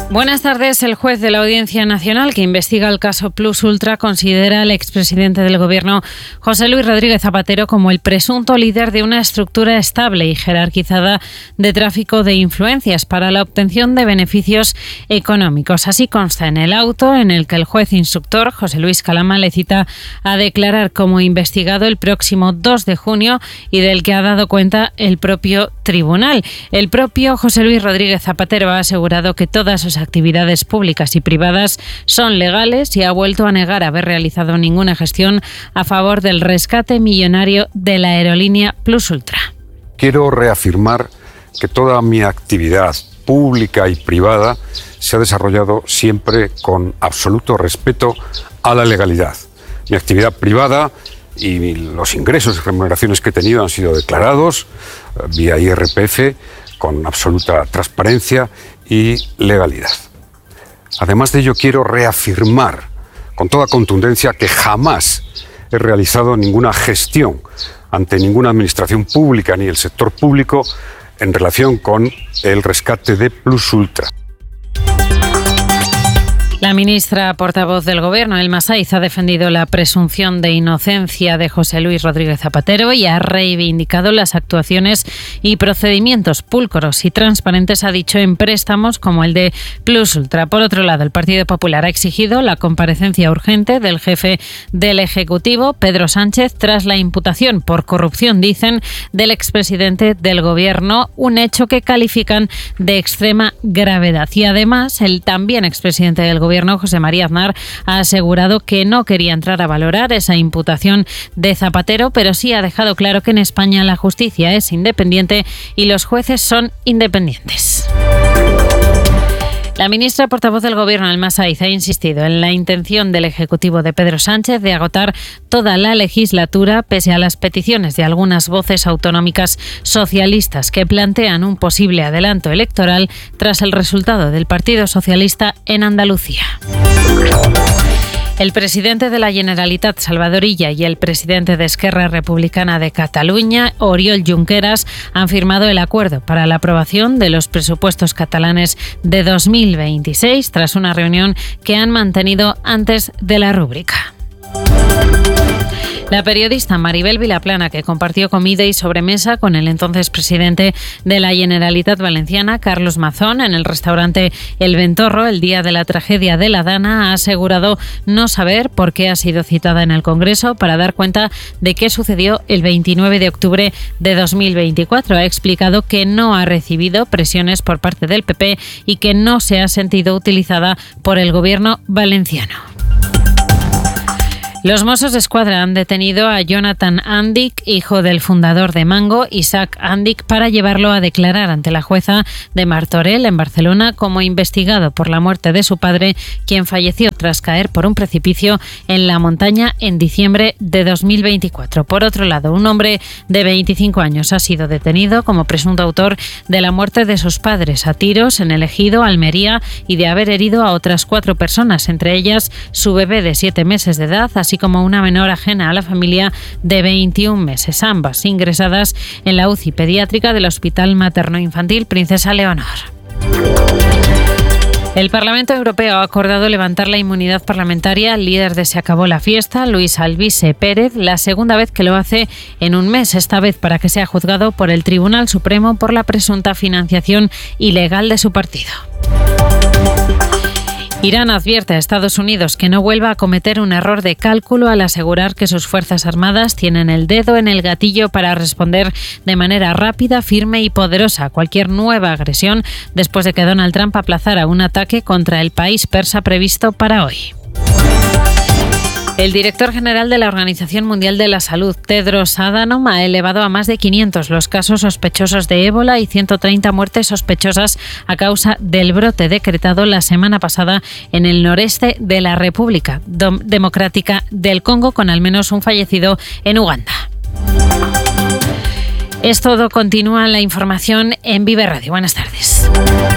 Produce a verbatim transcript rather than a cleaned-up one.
Buenas tardes. El juez de la Audiencia Nacional que investiga el caso Plus Ultra considera al expresidente del Gobierno, José Luis Rodríguez Zapatero, como el presunto líder de una estructura estable y jerarquizada de tráfico de influencias para la obtención de beneficios económicos. Así consta en el auto en el que el juez instructor, José Luis Calama, le cita a declarar como investigado el próximo dos de junio y del que ha dado cuenta el propio tribunal. El propio José Luis Rodríguez Zapatero ha asegurado que todas sus actividades públicas y privadas son legales y ha vuelto a negar haber realizado ninguna gestión a favor del rescate millonario de la aerolínea Plus Ultra. Quiero reafirmar que toda mi actividad pública y privada se ha desarrollado siempre con absoluto respeto a la legalidad. Mi actividad privada y los ingresos y remuneraciones que he tenido han sido declarados vía I R P F con absoluta transparencia y legalidad. Además de ello, quiero reafirmar con toda contundencia que jamás he realizado ninguna gestión ante ninguna administración pública ni el sector público en relación con el rescate de Plus Ultra. La ministra portavoz del Gobierno, Elma Saiz, ha defendido la presunción de inocencia de José Luis Rodríguez Zapatero y ha reivindicado las actuaciones y procedimientos pulcros y transparentes, ha dicho, en préstamos como el de Plus Ultra. Por otro lado, el Partido Popular ha exigido la comparecencia urgente del jefe del Ejecutivo, Pedro Sánchez, tras la imputación por corrupción, dicen, del expresidente del Gobierno, un hecho que califican de extrema gravedad. Y además, el también expresidente del Gobierno, Gobierno, José María Aznar, ha asegurado que no quería entrar a valorar esa imputación de Zapatero, pero sí ha dejado claro que en España la justicia es independiente y los jueces son independientes. La ministra portavoz del Gobierno, Elma Saiz, ha insistido en la intención del Ejecutivo de Pedro Sánchez de agotar toda la legislatura pese a las peticiones de algunas voces autonómicas socialistas que plantean un posible adelanto electoral tras el resultado del Partido Socialista en Andalucía. El presidente de la Generalitat, Salvador Illa, y el presidente de Esquerra Republicana de Cataluña, Oriol Junqueras, han firmado el acuerdo para la aprobación de los presupuestos catalanes de dos mil veintiséis tras una reunión que han mantenido antes de la rúbrica. La periodista Maribel Vilaplana, que compartió comida y sobremesa con el entonces presidente de la Generalitat Valenciana, Carlos Mazón, en el restaurante El Ventorro el día de la tragedia de la Dana, ha asegurado no saber por qué ha sido citada en el Congreso para dar cuenta de qué sucedió el veintinueve de octubre de dos mil veinticuatro. Ha explicado que no ha recibido presiones por parte del P P y que no se ha sentido utilizada por el Gobierno valenciano. Los Mossos d'Esquadra han detenido a Jonathan Andic, hijo del fundador de Mango, Isaac Andic, para llevarlo a declarar ante la jueza de Martorell, en Barcelona, como investigado por la muerte de su padre, quien falleció tras caer por un precipicio en la montaña en diciembre de dos mil veinticuatro. Por otro lado, un hombre de veinticinco años ha sido detenido como presunto autor de la muerte de sus padres a tiros en el Ejido, Almería, y de haber herido a otras cuatro personas, entre ellas su bebé de siete meses de edad, así como una menor ajena a la familia de veintiún meses, ambas ingresadas en la U C I pediátrica del Hospital Materno-Infantil Princesa Leonor. El Parlamento Europeo ha acordado levantar la inmunidad parlamentaria al líder de Se acabó la fiesta, Luis Alvise Pérez, la segunda vez que lo hace en un mes, esta vez para que sea juzgado por el Tribunal Supremo por la presunta financiación ilegal de su partido. Irán advierte a Estados Unidos que no vuelva a cometer un error de cálculo al asegurar que sus Fuerzas Armadas tienen el dedo en el gatillo para responder de manera rápida, firme y poderosa a cualquier nueva agresión después de que Donald Trump aplazara un ataque contra el país persa previsto para hoy. El director general de la Organización Mundial de la Salud, Tedros Adhanom, ha elevado a más de quinientos los casos sospechosos de ébola y ciento treinta muertes sospechosas a causa del brote decretado la semana pasada en el noreste de la República Democrática del Congo, con al menos un fallecido en Uganda. Es todo. Continúa la información en Vive Radio. Buenas tardes.